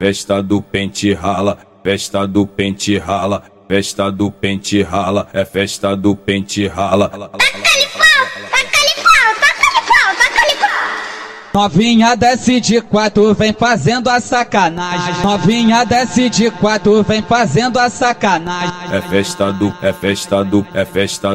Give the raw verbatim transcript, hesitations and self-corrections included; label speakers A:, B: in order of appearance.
A: festa do pente rala, festa do pente rala, festa do pente rala, é festa do pente rala.
B: Taca-lhe pau, taca-lhe pau, taca-lhe pau, taca-lhe pau.
C: Novinha desce de quatro, vem fazendo a sacanagem. Novinha desce de quatro, vem fazendo a sacanagem.
A: É festa do, é festa do, é festa